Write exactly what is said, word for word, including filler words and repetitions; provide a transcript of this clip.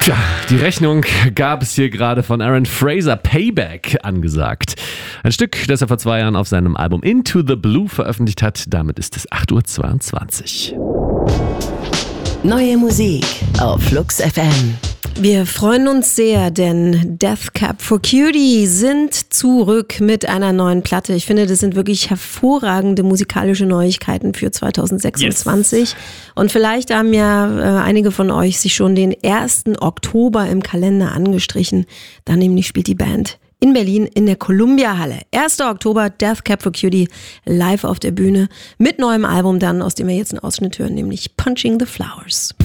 Tja, die Rechnung gab es hier gerade von Aaron Fraser, Payback, angesagt. Ein Stück, das er vor zwei Jahren auf seinem Album Into the Blue veröffentlicht hat. Damit ist es acht Uhr zweiundzwanzig. Neue Musik auf Flux F M. Wir freuen uns sehr, denn Death Cab for Cutie sind zurück mit einer neuen Platte. Ich finde, das sind wirklich hervorragende musikalische Neuigkeiten für zwanzig sechsundzwanzig. Yes. Und vielleicht haben ja äh, einige von euch sich schon den ersten Oktober im Kalender angestrichen. Da nämlich spielt die Band in Berlin in der Columbia Halle. erster Oktober, Death Cab for Cutie live auf der Bühne mit neuem Album dann, aus dem wir jetzt einen Ausschnitt hören, nämlich Punching the Flowers.